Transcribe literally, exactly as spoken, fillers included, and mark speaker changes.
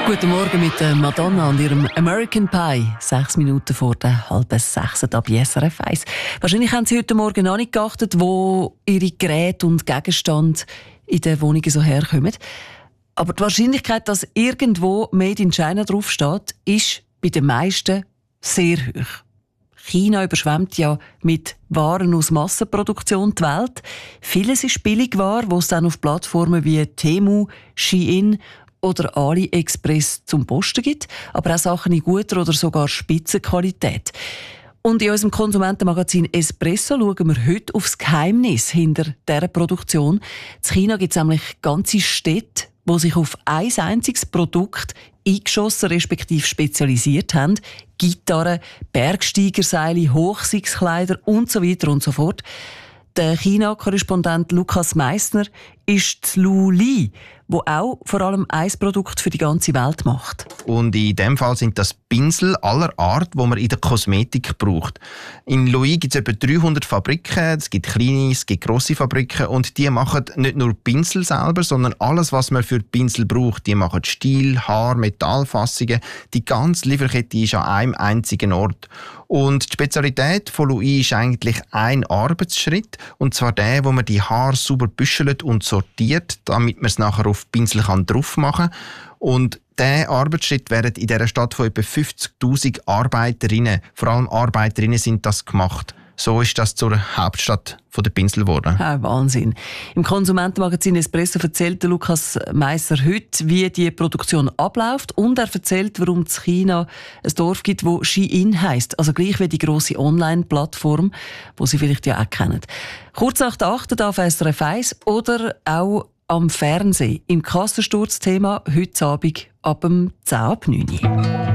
Speaker 1: Guten Morgen mit Madonna und ihrem American Pie. Sechs Minuten vor der halben sechs ab S R F eins. Wahrscheinlich haben Sie heute Morgen noch nicht geachtet, wo Ihre Geräte und Gegenstände in den Wohnungen so herkommen. Aber die Wahrscheinlichkeit, dass irgendwo Made in China draufsteht, ist bei den meisten sehr hoch. China überschwemmt ja mit Waren aus Massenproduktion die Welt. Vieles ist Billigware, wo es dann auf Plattformen wie Temu, Shein oder AliExpress zum Posten gibt, aber auch Sachen in guter oder sogar Spitzenqualität. Und in unserem Konsumentenmagazin Espresso schauen wir heute auf das Geheimnis hinter dieser Produktion. In China gibt es nämlich ganze Städte, die sich auf ein einziges Produkt eingeschossen respektive spezialisiert haben. Gitarren, Bergsteigerseile, Hochsichtskleider und so weiter und so fort. Der China-Korrespondent Lukas Meissner ist Lu Li, wo auch vor allem ein Produkt für die ganze Welt macht.
Speaker 2: Und in dem Fall sind das Pinsel aller Art, die man in der Kosmetik braucht. In Louis gibt es etwa dreihundert Fabriken, es gibt kleine, es gibt grosse Fabriken und die machen nicht nur Pinsel selber, sondern alles, was man für Pinsel braucht. Die machen Stiel, Haar, Metallfassungen. Die ganze Lieferkette ist an einem einzigen Ort. Und die Spezialität von Louis ist eigentlich ein Arbeitsschritt, und zwar der, wo man die Haare sauber büschelt und sortiert, damit man es nachher auf Pinsel kann drauf machen kann. Und dieser Arbeitsschritt wird in dieser Stadt von etwa fünfzigtausend Arbeiterinnen, vor allem Arbeiterinnen sind das gemacht. So ist das zur Hauptstadt der Pinsel geworden.
Speaker 1: Ja, Wahnsinn. Im Konsumentenmagazin Espresso erzählt Lukas Meissner heute, wie die Produktion abläuft, und er erzählt, warum es in China ein Dorf gibt, das Shein heisst. Also gleich wie die grosse Online-Plattform, die Sie vielleicht ja auch kennen. Kurz nach der acht auf S R F eins oder auch am Fernsehen im Kassensturz-Thema heute Abend ab dem zehn ab neun.